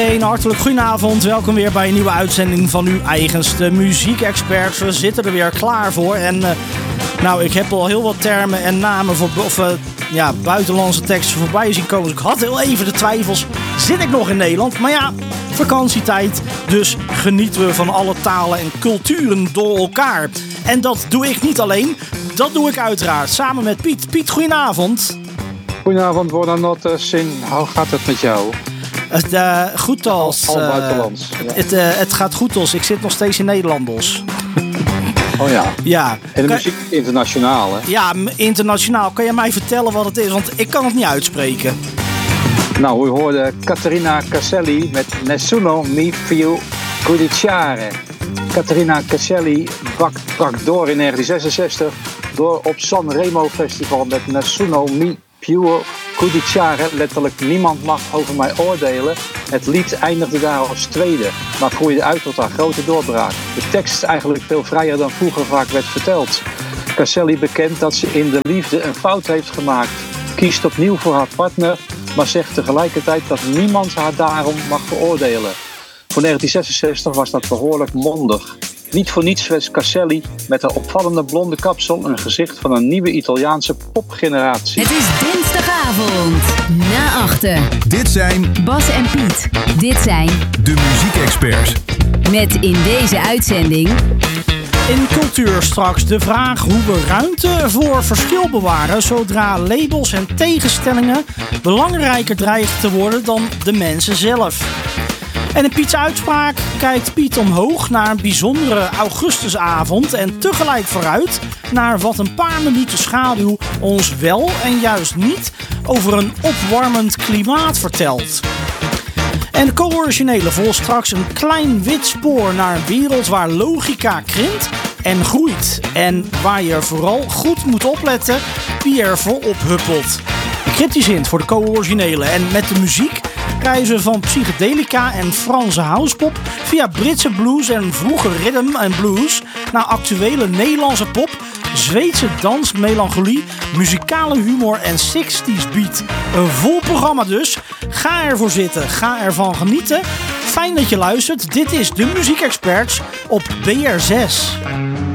Een hartelijk goedenavond. Welkom weer bij een nieuwe uitzending van uw eigenste muziekexperts. We zitten er weer klaar voor. En ik heb al heel wat termen en namen voor buitenlandse teksten voorbij zien komen. Dus ik had heel even de twijfels. Zit ik nog in Nederland? Maar ja, vakantietijd. Dus genieten we van alle talen en culturen door elkaar. En dat doe ik niet alleen. Dat doe ik uiteraard samen met Piet. Piet, goedenavond. Goedenavond, Buonanotte. Hoe gaat het met jou? Goed als. Al buitenlands. Ja. Het gaat goed als. Ik zit nog steeds in Nederlands. Oh ja. Ja. En de muziek internationaal, hè? Ja, internationaal. Kan je mij vertellen wat het is? Want ik kan het niet uitspreken. Nou, we hoorden Caterina Caselli met Nessuno mi più giudiziare. Caterina Caselli brak door in 1966 door op Sanremo Festival met Nessuno mi più giudiziare. Letterlijk, niemand mag over mij oordelen. Het lied eindigde daar als tweede, maar groeide uit tot haar grote doorbraak. De tekst is eigenlijk veel vrijer dan vroeger vaak werd verteld. Caselli bekent dat ze in de liefde een fout heeft gemaakt. Kiest opnieuw voor haar partner, maar zegt tegelijkertijd dat niemand haar daarom mag veroordelen. Voor 1966 was dat behoorlijk mondig. Niet voor niets was Caselli met haar opvallende blonde kapsel een gezicht van een nieuwe Italiaanse popgeneratie. Het is dinsdagavond, na achten. Dit zijn Bas en Piet. Dit zijn de muziekexperts. Met in deze uitzending in cultuur straks de vraag hoe we ruimte voor verschil bewaren zodra labels en tegenstellingen belangrijker dreigen te worden dan de mensen zelf. En in Piets uitspraak kijkt Piet omhoog naar een bijzondere augustusavond en tegelijk vooruit naar wat een paar minuten schaduw ons wel en juist niet over een opwarmend klimaat vertelt. En de co-originele volgt straks een klein wit spoor naar een wereld waar logica krimpt en groeit. En waar je vooral goed moet opletten wie er voorop huppelt. Cryptisch hint voor de co-originele. En met de muziek reizen van psychedelica en Franse housepop via Britse blues en vroege rhythm en blues naar actuele Nederlandse pop, Zweedse dans, melancholie, muzikale humor en 60s beat. Een vol programma dus. Ga ervoor zitten, ga ervan genieten. Fijn dat je luistert. Dit is de Muziekexperts op BR6.